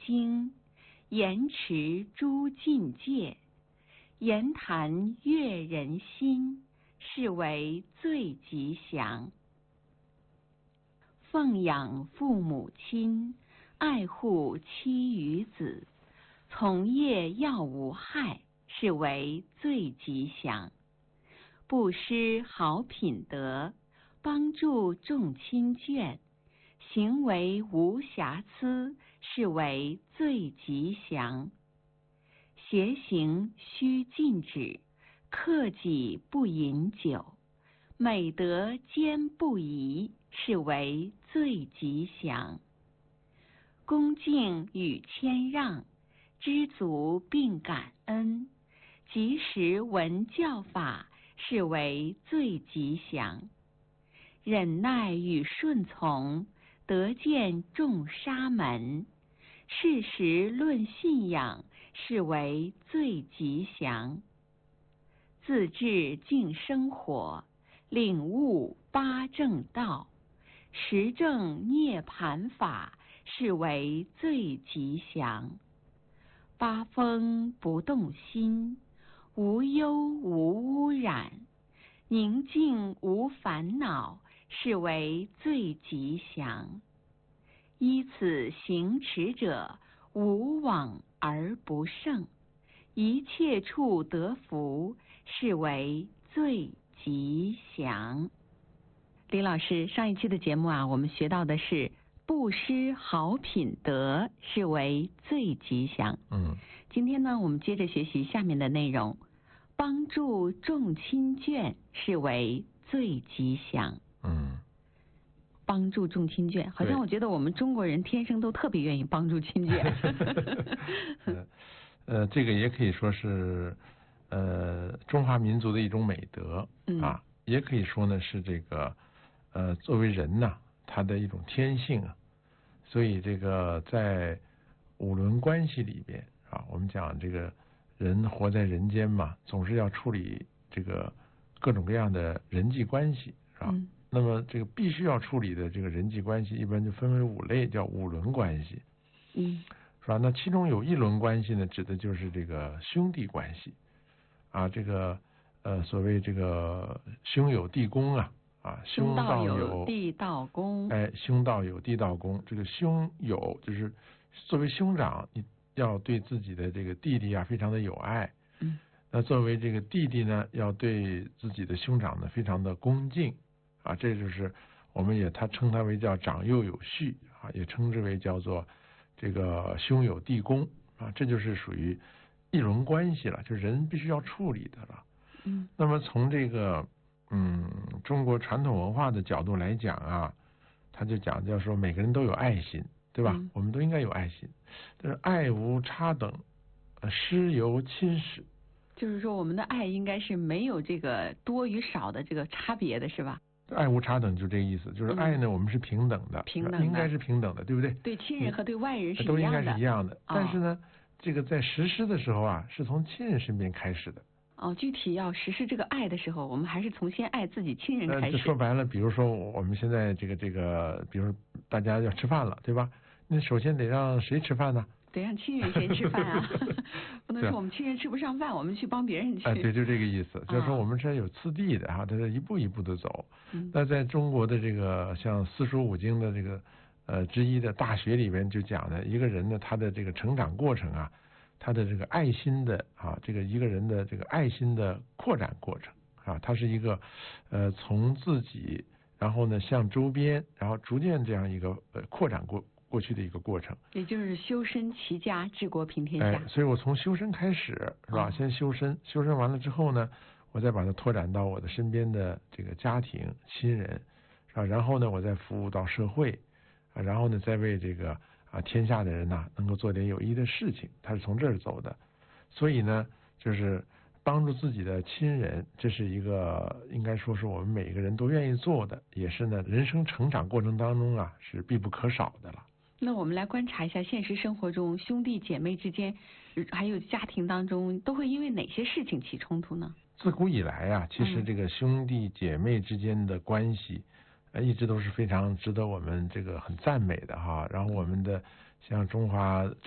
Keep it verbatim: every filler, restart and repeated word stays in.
经，言持诸境界，言谈悦人心，是为最吉祥。奉养父母亲，爱护妻与子，从业要无害，是为最吉祥。布施好品德，帮助众亲眷，行为无瑕疵，是为最吉祥。邪行须禁止，克己不饮酒，美德兼不移，是为最吉祥。恭敬与谦让，知足并感恩，及时闻教法，是为最吉祥。忍耐与顺从，得见众沙门，事实论信仰，是为最吉祥。自治净生活，领悟八正道，实证涅盘法，是为最吉祥。八风不动心，无忧无污染，宁静无烦恼，是为最吉祥。依此行持者，无往而不胜，一切处得福，是为最吉祥。李老师，上一期的节目啊，我们学到的是布施好品德，是为最吉祥。 嗯， 今天呢，我们接着学习下面的内容，帮助众亲眷，是为最吉祥。 嗯， 帮助众亲眷，好像我觉得我们中国人天生都特别愿意帮助亲眷。 呃, 呃，这个也可以说是呃中华民族的一种美德、嗯、啊，也可以说呢是这个呃作为人呐，他的一种天性啊。所以这个在五伦关系里边啊，我们讲这个人活在人间嘛，总是要处理这个各种各样的人际关系，是吧？嗯，那么这个必须要处理的这个人际关系，一般就分为五类，叫五伦关系。 嗯， 是吧？那其中有一伦关系呢，指的就是这个兄弟关系啊，这个呃所谓这个兄友弟恭啊，啊兄道友弟道恭， 哎，兄道友弟道恭，这个兄友就是作为兄长，你要对自己的这个弟弟啊非常的有爱。 嗯， 那作为这个弟弟呢，要对自己的兄长呢非常的恭敬。啊，这就是我们也他称他为叫长幼有序啊，也称之为叫做这个兄友弟恭啊，这就是属于一伦关系了，就是人必须要处理的了。 嗯， 那么从这个嗯中国传统文化的角度来讲啊，他就讲叫说每个人都有爱心，对吧？嗯、我们都应该有爱心，但是爱无差等，施由亲始。 就是说我们的爱应该是没有这个多与少的这个差别的，是吧？ 爱无差等就这个意思，就是爱呢、嗯、我们是平等的， 平等的应该是平等的，对不对？ 对亲人和对外人是一样的， 都应该是一样的。 哦、 但是呢，这个在实施的时候啊，是从亲人身边开始的。 哦，具体要实施这个爱的时候，我们还是从先爱自己亲人开始。 呃、说白了，比如说我们现在这个这个，比如大家要吃饭了，对吧？那首先得让谁吃饭呢？ 得让亲人先吃饭啊，不能说我们亲人吃不上饭，我们去帮别人吃。 哎，对，就这个意思，就是说我们是有次第的哈，它是一步一步的走。嗯、那在中国的这个像四书五经的这个呃之一的大学里面就讲呢，一个人呢他的这个成长过程啊，他的这个爱心的啊，这个一个人的这个爱心的扩展过程啊，它是一个呃从自己然后呢向周边，然后逐渐这样一个呃扩展过。过去的一个过程， 也就是修身齐家治国平天下。 哎，所以我从修身开始，是吧？哦、先修身，修身完了之后呢，我再把它拓展到我的身边的这个家庭、亲人，是吧？然后呢，我再服务到社会，啊，然后呢，再为这个啊天下的人呐、啊，能够做点有益的事情。他是从这儿走的，所以呢，就是帮助自己的亲人，这是一个应该说是我们每一个人都愿意做的，也是呢人生成长过程当中啊是必不可少的了。 那我们来观察一下现实生活中兄弟姐妹之间，还有家庭当中都会因为哪些事情起冲突呢？ 自古以来啊，其实这个兄弟姐妹之间的关系，呃、嗯，一直都是非常值得我们这个很赞美的哈。然后我们的像中华